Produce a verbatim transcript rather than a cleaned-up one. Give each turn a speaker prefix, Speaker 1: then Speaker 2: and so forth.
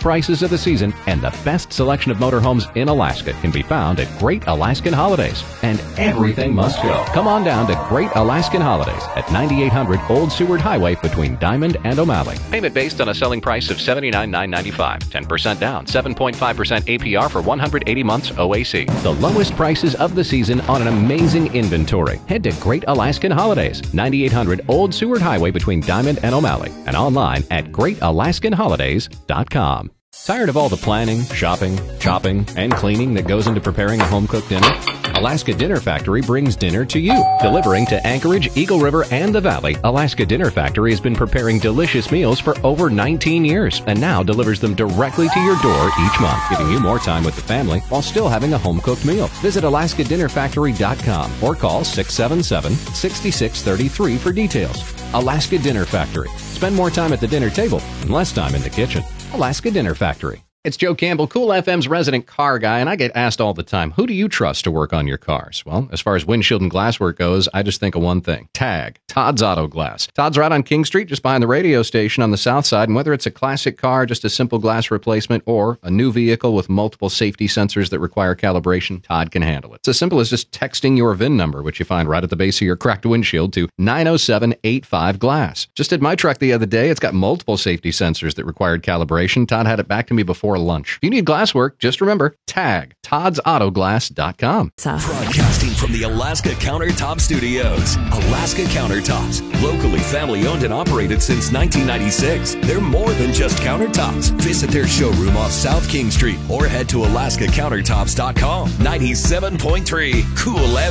Speaker 1: prices of the season and the best selection of motorhomes in Alaska can be found at Great Alaskan Holidays. And everything must go. Come on down to Great Alaskan Holidays at ninety-eight hundred Old Seward Highway between Diamond and O'Malley. Payment based on a selling price of seventy-nine thousand nine hundred ninety-five dollars. ten percent down, seven point five percent A P R for one hundred eighty months O A C. The lowest prices of the season on an amazing inventory. Head to Great Alaskan Holidays, ninety-eight hundred Old Seward Highway between Diamond and O'Malley, and online at great alaskan holidays dot com. Tired of all the planning, shopping, chopping, and cleaning that goes into preparing a home-cooked dinner? Alaska Dinner Factory brings dinner to you. Delivering to Anchorage, Eagle River, and the Valley, Alaska Dinner Factory has been preparing delicious meals for over nineteen years and now delivers them directly to your door each month, giving you more time with the family while still having a home-cooked meal. Visit alaska dinner factory dot com or call six seven seven, six six three three for details. Alaska Dinner Factory. Spend more time at the dinner table and less time in the kitchen. Alaska Dinner Factory. It's Joe Campbell, Cool F M's resident car guy, and I get asked all the time, who do you trust to work on your cars? Well, as far as windshield and glass work goes, I just think of one thing. TAG. Todd's Auto Glass. Todd's right on King Street, just behind the radio station on the south side, and whether it's a classic car, just a simple glass replacement, or a new vehicle with multiple safety sensors that require calibration, Todd can handle it. It's as simple as just texting your V I N number, which you find right at the base of your cracked windshield, to nine oh seven eight five glass. Just did my truck the other day. It's got multiple safety sensors that required calibration. Todd had it back to me before lunch. If you need glass work, just remember, tag todds auto glass dot com.
Speaker 2: Broadcasting from the Alaska Countertop Studios. Alaska Countertops, locally family-owned and operated since nineteen ninety-six. They're more than just countertops. Visit their showroom off South King Street or head to alaska countertops dot com. ninety-seven point three Cool F M.